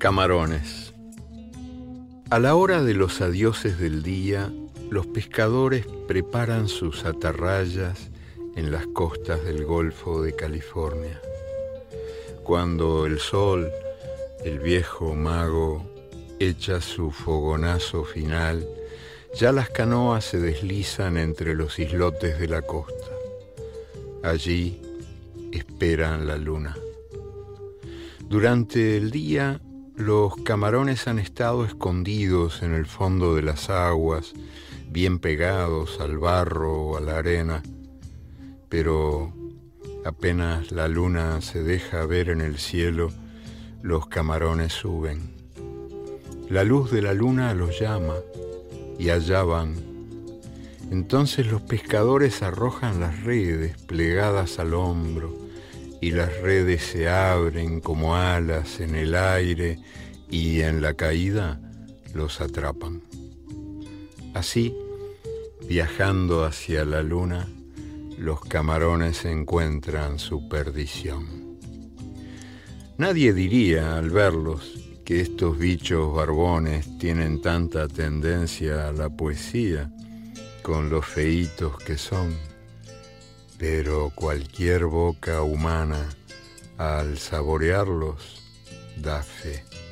Camarones. A la hora de los adioses del día, los pescadores preparan sus atarrayas en las costas del Golfo de California. Cuando el sol, el viejo mago, echa su fogonazo final, ya las canoas se deslizan entre los islotes de la costa. Allí esperan la luna. Durante el día, los camarones han estado escondidos en el fondo de las aguas, bien pegados al barro o a la arena, pero apenas la luna se deja ver en el cielo, los camarones suben. La luz de la luna los llama y allá van. Entonces los pescadores arrojan las redes plegadas al hombro, y las redes se abren como alas en el aire y en la caída los atrapan. Así, viajando hacia la luna, los camarones encuentran su perdición. Nadie diría al verlos que estos bichos barbones tienen tanta tendencia a la poesía con los feitos que son. Pero cualquier boca humana, al saborearlos, da fe.